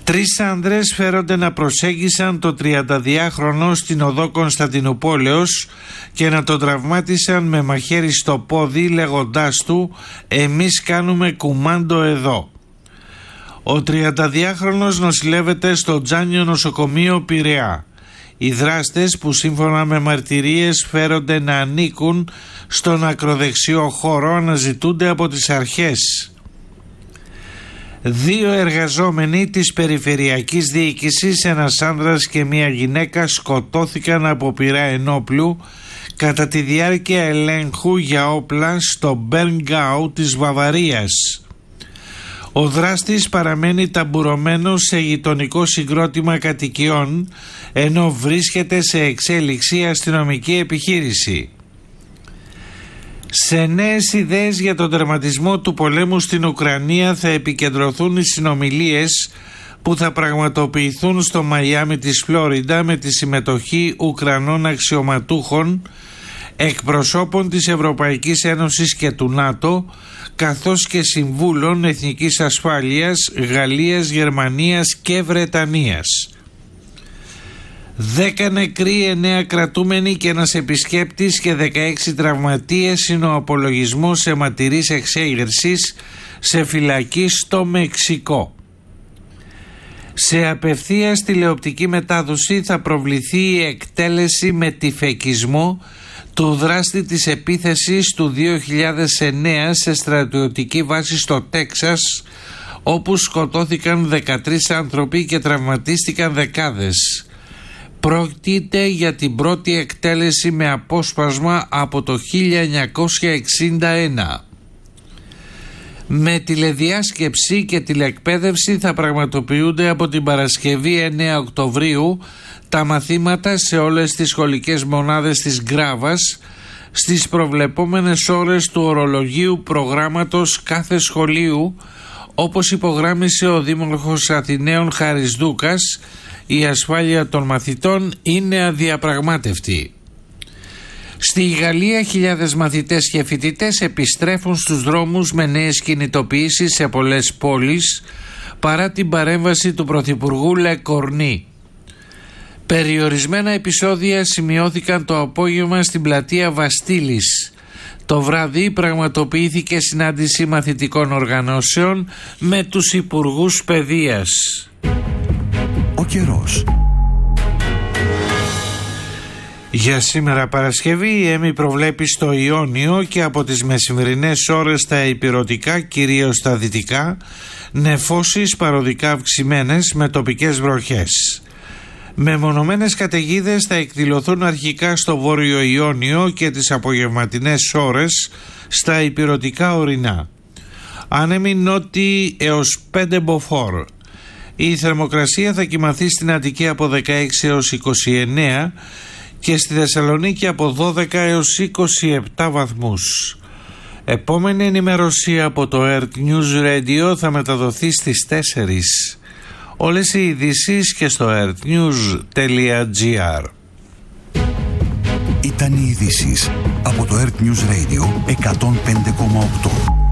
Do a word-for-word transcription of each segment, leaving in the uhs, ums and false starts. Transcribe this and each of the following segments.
Τρεις άνδρες φέρονται να προσέγγισαν το τριανταδυάχρονο στην οδό Κωνσταντινουπόλεως και να τον τραυμάτισαν με μαχαίρι στο πόδι, λέγοντάς του «Εμείς κάνουμε κουμάντο εδώ». Ο τριανταδυάχρονος νοσηλεύεται στο Τζάνιο νοσοκομείο Πειραιά. Οι δράστες, που σύμφωνα με μαρτυρίες φέρονται να ανήκουν στον ακροδεξιό χώρο, αναζητούνται από τις αρχές. Δύο εργαζόμενοι της περιφερειακής διοίκησης, ένας άνδρας και μία γυναίκα, σκοτώθηκαν από πυρά ενόπλου κατά τη διάρκεια ελέγχου για όπλα στο Μπέρνγκαου της Βαβαρίας. Ο δράστης παραμένει ταμπουρωμένος σε γειτονικό συγκρότημα κατοικιών, ενώ βρίσκεται σε εξέλιξη αστυνομική επιχείρηση. Σε νέες ιδέες για τον τερματισμό του πολέμου στην Ουκρανία θα επικεντρωθούν οι συνομιλίες που θα πραγματοποιηθούν στο Μαϊάμι της Φλόριντα με τη συμμετοχή Ουκρανών αξιωματούχων, εκπροσώπων της Ευρωπαϊκής Ένωσης και του ΝΑΤΟ, καθώς και συμβούλων εθνικής ασφάλειας Γαλλίας, Γερμανίας και Βρετανίας. Δέκα νεκροί, εννέα κρατούμενοι και ένας επισκέπτης και δεκαέξι τραυματίες είναι ο απολογισμός αιματηρής εξέγερσης σε φυλακή στο Μεξικό. Σε απευθείας τηλεοπτική μετάδοση θα προβληθεί η εκτέλεση με τυφεκισμό του δράστη της επίθεσης του δύο χιλιάδες εννέα σε στρατιωτική βάση στο Τέξας, όπου σκοτώθηκαν δεκατρείς άνθρωποι και τραυματίστηκαν δεκάδες. Πρόκειται για την πρώτη εκτέλεση με απόσπασμα από το χίλια εννιακόσια εξήντα ένα. Με τηλεδιάσκεψη και τηλεεκπαίδευση θα πραγματοποιούνται από την Παρασκευή εννέα Οκτωβρίου τα μαθήματα σε όλες τις σχολικές μονάδες της Γκράβας στις προβλεπόμενες ώρες του ορολογίου προγράμματος κάθε σχολείου, όπως υπογράμμισε ο Δήμαρχος Αθηναίων Χάρης Δούκας. Η ασφάλεια των μαθητών είναι αδιαπραγμάτευτη. Στη Γαλλία χιλιάδες μαθητές και φοιτητές επιστρέφουν στους δρόμους με νέες κινητοποιήσεις σε πολλές πόλεις παρά την παρέμβαση του Πρωθυπουργού Λε Κορνί. Περιορισμένα επεισόδια σημειώθηκαν το απόγευμα στην πλατεία Βαστίλης. Το βράδυ πραγματοποιήθηκε συνάντηση μαθητικών οργανώσεων με τους υπουργούς παιδείας. Ο καιρός. Για σήμερα Παρασκευή η ΕΜΗ προβλέπει στο Ιόνιο και από τις μεσημερινές ώρες στα ηπειρωτικά, κυρίως στα δυτικά, νεφώσεις παροδικά αυξημένες με τοπικές βροχές. Μεμονωμένες καταιγίδες θα εκδηλωθούν αρχικά στο Βόρειο Ιόνιο και τις απογευματινές ώρες στα ηπειρωτικά ορεινά. Άνεμοι νότιοι έως πέντε μποφόρ. Η θερμοκρασία θα κυμανθεί στην Αττική από δεκαέξι έως είκοσι εννέα και στη Θεσσαλονίκη από δώδεκα έως είκοσι επτά βαθμούς. Επόμενη ενημέρωση από το Earth News Radio θα μεταδοθεί στις τέσσερις. Όλες οι ειδήσεις και στο earthnews τελεία gr. Ήταν οι ειδήσεις από το Earth News Radio εκατόν πέντε κόμμα οκτώ.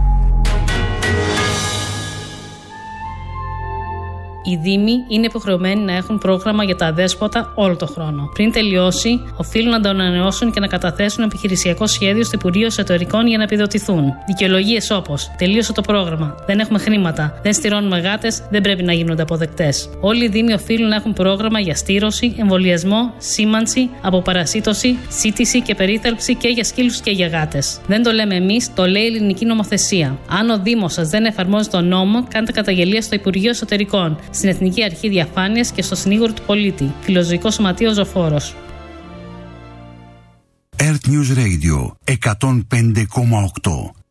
Οι Δήμοι είναι υποχρεωμένοι να έχουν πρόγραμμα για τα αδέσποτα όλο το χρόνο. Πριν τελειώσει, οφείλουν να το ανανεώσουν και να καταθέσουν επιχειρησιακό σχέδιο στο Υπουργείο Εσωτερικών για να επιδοτηθούν. Δικαιολογίες όπως τελείωσε το πρόγραμμα, δεν έχουμε χρήματα, δεν στηρώνουμε γάτες, δεν πρέπει να γίνονται αποδεκτές. Όλοι οι Δήμοι οφείλουν να έχουν πρόγραμμα για στήρωση, εμβολιασμό, σήμανση, αποπαρασίτωση, σύτηση και περίθαλψη και για σκύλους και για γάτες. Δεν το λέμε εμείς, το λέει η ελληνική νομοθεσία. Αν ο Δήμος σας δεν εφαρμόζει τον νόμο, κάντε καταγγελία στο Υπουργείο Εσωτερικών, στην Εθνική Αρχή Διαφάνειας και στο Συνήγορο του Πολίτη. Φιλοζωικό Σωματείο Ζωφόρος. Earth News Radio εκατόν πέντε κόμμα οκτώ.